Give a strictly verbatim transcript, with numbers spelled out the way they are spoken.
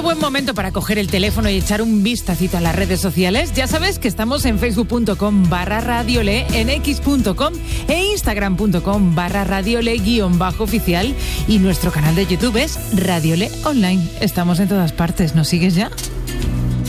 buen momento para coger el teléfono y echar un vistacito a las redes sociales. Ya sabes que estamos en facebook.com barra radiole, en x.com e instagram.com barra radiole guión bajo oficial, y nuestro canal de YouTube es Radiole Online. Estamos en todas partes. ¿Nos sigues ya?